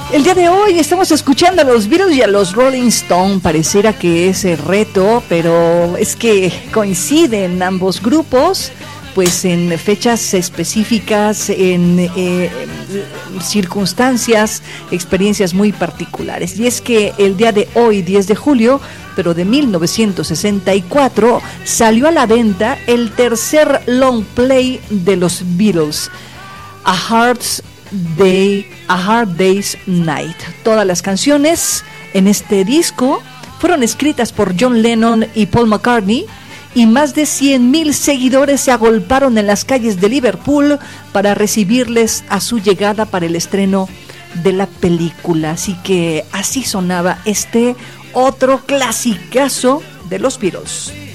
El día de hoy estamos escuchando a los Beatles y a los Rolling Stones. Pareciera que es reto, pero es que coinciden ambos grupos, pues en fechas específicas, en circunstancias, experiencias muy particulares. Y es que el día de hoy, 10 de julio, pero de 1964, salió a la venta el tercer long play de los Beatles, A Hard Day's Night. Todas las canciones en este disco fueron escritas por John Lennon y Paul McCartney, y más de 100,000 seguidores se agolparon en las calles de Liverpool para recibirles a su llegada para el estreno de la película. Así que así sonaba este otro clasicazo de los Beatles.